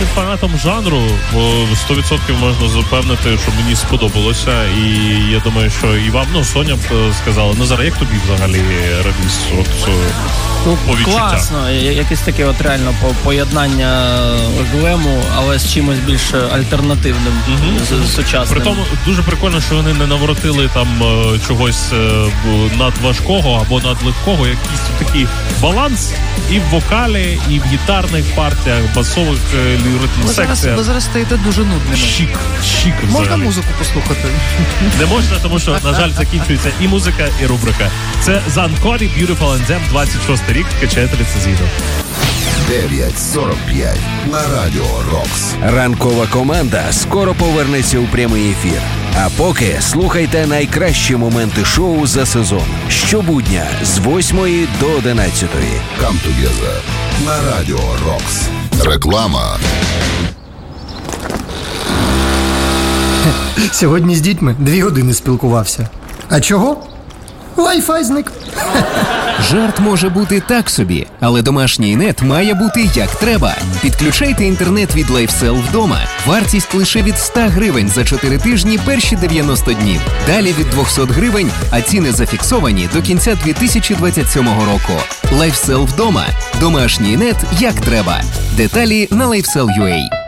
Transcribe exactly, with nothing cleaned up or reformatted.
фанатом жанру, бо сто відсотків можна запевнити, що мені сподобалося. І я думаю, що і вам, ну, Соня б сказала, Назар, як тобі взагалі реліз? От, ну, по відчуттях? Класно, якесь таке от реально поєднання глему, але з чимось більш альтернативним, угу. сучасним. При тому дуже прикольно, що вони не наворотили там чогось надважкого або надлегкого, якийсь такий баланс і в вокалі, і в гітарних партіях, басових ритм-секціях. Ви зараз стаєте дуже нудними. Щик, щик взагалі. Можна музику послухати? Не можна, тому що, на жаль, закінчується і музика, і рубрика. Це Занкорі, Beautiful and Them, двадцять шостий рік, качаєте ліцезійно. дев'ять сорок п'ять на Радіо Рокс. Ранкова команда скоро повернеться у прямий ефір. А поки слухайте найкращі моменти шоу за сезон. Щобудня з восьмої до одинадцятої. Come together на Радіо Рокс. Реклама. Сьогодні з дітьми дві години спілкувався. А чого? Wi-Fi зник. Жарт може бути так собі, але домашній нет має бути як треба. Підключайте інтернет від LifeSell вдома. Вартість лише від сто гривень за чотири тижні перші дев'яносто днів. Далі від двісті гривень, а ціни зафіксовані до кінця дві тисячі двадцять сьомого року. LifeSell вдома. Домашній нет як треба. Деталі на LifeSell точка ю а.